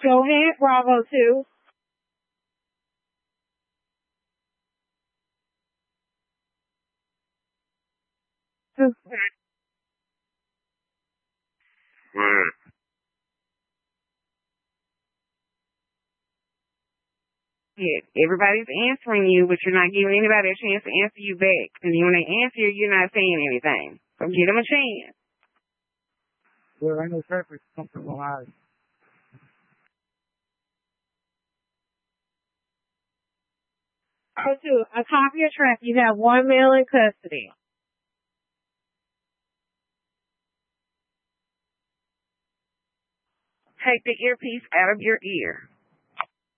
Go ahead, Bravo 2. Right. Yeah, everybody's answering you, but you're not giving anybody a chance to answer you back. And when they answer you, you're not saying anything. So give them a chance. Well, I know traffic comfortable eyes. Bravo 2, a copy of trap. You have one male in custody. Take the earpiece out of your ear.